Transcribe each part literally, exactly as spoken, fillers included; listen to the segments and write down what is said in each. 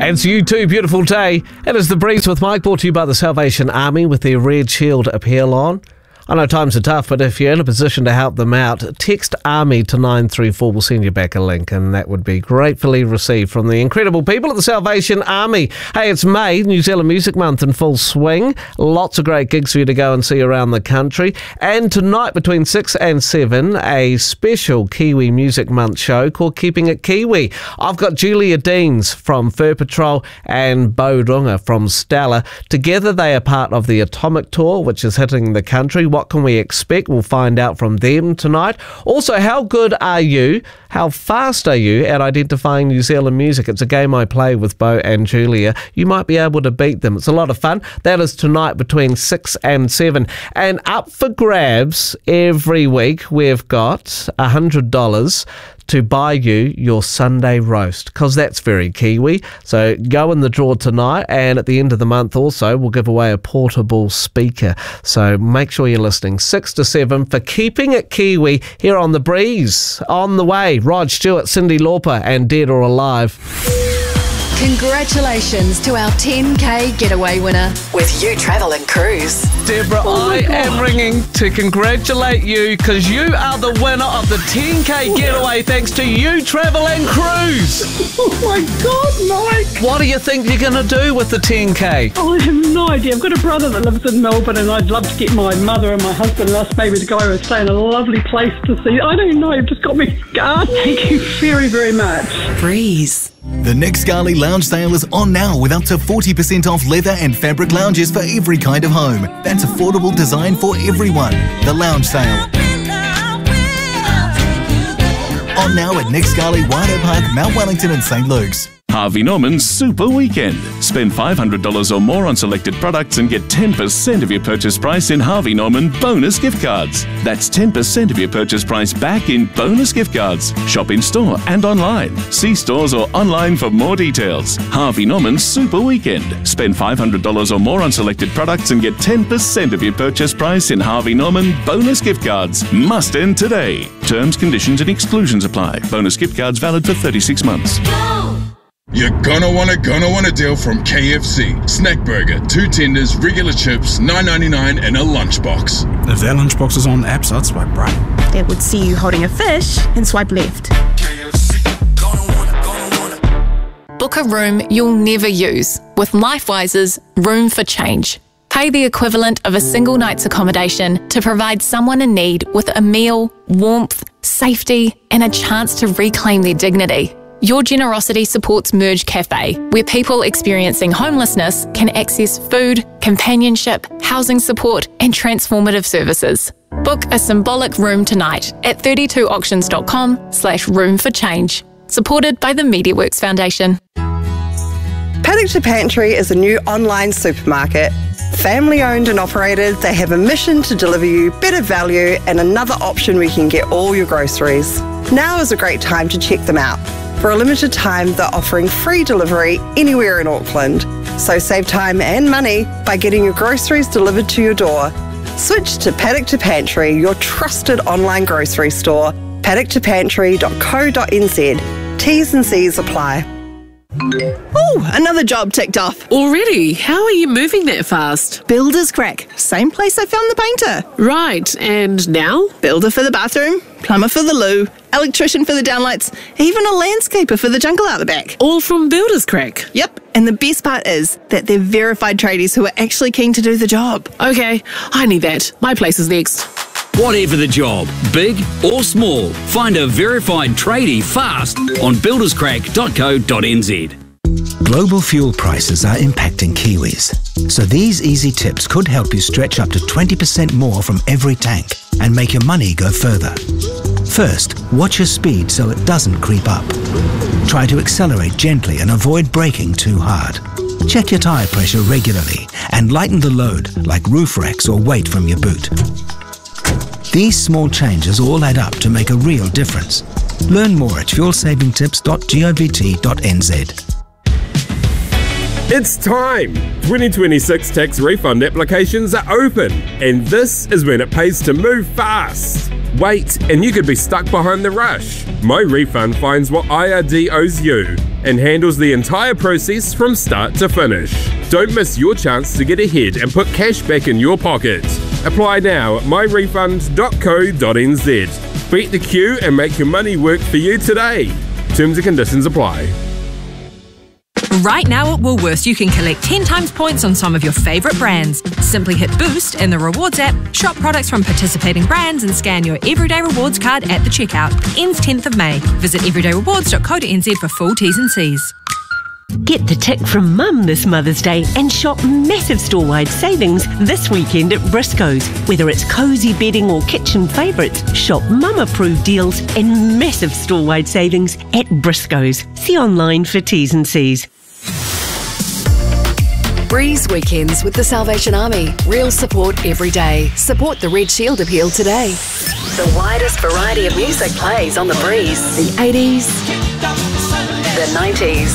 And to you too, beautiful day. It is The Breeze with Mike, brought to you by the Salvation Army with their Red Shield appeal on. I know times are tough, but if you're in a position to help them out, text ARMY to nine three four. We'll send you back a link, and that would be gratefully received from the incredible people at the Salvation Army. Hey, it's May, New Zealand Music Month in full swing. Lots of great gigs for you to go and see around the country. And tonight between six and seven, a special Kiwi Music Month show called Keeping It Kiwi. I've got Julia Deans from Fur Patrol and Bo Runga from Stella. Together they are part of the Atomic Tour, which is hitting the country. What can we expect? We'll find out from them tonight. Also, how good are you? How fast are you at identifying New Zealand music? It's a game I play with Bo and Julia. You might be able to beat them. It's a lot of fun. That is tonight between six and seven. And up for grabs every week, we've got one hundred dollars to buy you your Sunday roast, because that's very Kiwi. So go in the draw tonight, and at the end of the month also, we'll give away a portable speaker. So make sure you're listening. six to seven for Keeping It Kiwi here on The Breeze. On the way, Rod Stewart, Cyndi Lauper and Dead or Alive. Congratulations to our ten K getaway winner with You Travel and Cruise. Deborah, Oh I God. am ringing to congratulate you because you are the winner of the ten K getaway thanks to You Travel and Cruise. Oh my God, Mike! What do you think you're going to do with the ten K? Oh, I have no idea. I've got a brother that lives in Melbourne, and I'd love to get my mother and my husband and us maybe to go and stay in a lovely place to see. I don't know. You've just got me scarred. Thank you very, very much. Breeze. The Nick Scali Lounge Sale is on now with up to forty percent off leather and fabric lounges for every kind of home. That's affordable design for everyone. The Lounge Sale. On now at Nick Scali, Waido Park, Mount Wellington and Saint Luke's. Harvey Norman's Super Weekend. Spend five hundred dollars or more on selected products and get ten percent of your purchase price in Harvey Norman bonus gift cards. That's ten percent of your purchase price back in bonus gift cards. Shop in store and online. See stores or online for more details. Harvey Norman's Super Weekend. Spend five hundred dollars or more on selected products and get ten percent of your purchase price in Harvey Norman bonus gift cards. Must end today. Terms, conditions and exclusions apply. Bonus gift cards valid for thirty-six months. You're gonna wanna, gonna want a deal from K F C. Snack burger, two tenders, regular chips, nine ninety-nine and a lunchbox. If that lunchbox is on the app, so I'd swipe right. That would see you holding a fish and swipe left. Book a room you'll never use with LifeWise's Room for Change. Pay the equivalent of a single night's accommodation to provide someone in need with a meal, warmth, safety, and a chance to reclaim their dignity. Your generosity supports Merge Cafe, where people experiencing homelessness can access food, companionship, housing support, and transformative services. Book a symbolic room tonight at thirty-two auctions dot com slash room for change. Supported by the MediaWorks Foundation. Paddock to Pantry is a new online supermarket. Family owned and operated, they have a mission to deliver you better value and another option where you can get all your groceries. Now is a great time to check them out. For a limited time, they're offering free delivery anywhere in Auckland. So save time and money by getting your groceries delivered to your door. Switch to Paddock to Pantry, your trusted online grocery store. paddock to pantry dot co dot n z. T's and C's apply. Oh, another job ticked off. Already? How are you moving that fast? Builder's Crack. Same place I found the painter. Right, and now? Builder for the bathroom, plumber for the loo, electrician for the downlights, even a landscaper for the jungle out the back. All from Builder's Crack? Yep, and the best part is that they're verified tradies who are actually keen to do the job. Okay, I need that. My place is next. Whatever the job, big or small, find a verified tradie fast on builders crack dot co dot n z. Global fuel prices are impacting Kiwis, so these easy tips could help you stretch up to twenty percent more from every tank and make your money go further. First, watch your speed so it doesn't creep up. Try to accelerate gently and avoid braking too hard. Check your tyre pressure regularly and lighten the load like roof racks or weight from your boot. These small changes all add up to make a real difference. Learn more at fuel saving tips dot govt dot n z. It's time! twenty twenty-six tax refund applications are open, and this is when it pays to move fast. Wait, and you could be stuck behind the rush. My Refund finds what I R D owes you and handles the entire process from start to finish. Don't miss your chance to get ahead and put cash back in your pocket. Apply now at my refund dot co dot n z. Beat the queue and make your money work for you today. Terms and conditions apply. Right now at Woolworths, you can collect ten times points on some of your favourite brands. Simply hit Boost in the Rewards app, shop products from participating brands and scan your Everyday Rewards card at the checkout. Ends tenth of May. Visit everyday rewards dot co dot n z for full T's and C's. Get the tick from Mum this Mother's Day and shop massive store-wide savings this weekend at Briscoes. Whether it's cosy bedding or kitchen favourites, shop Mum-approved deals and massive store-wide savings at Briscoes. See online for T's and C's. Breeze Weekends with the Salvation Army. Real support every day. Support the Red Shield Appeal today. The widest variety of music plays on the Breeze. The eighties, the nineties,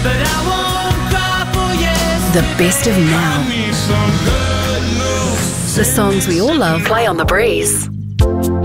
the best of now. The songs we all love play on the Breeze.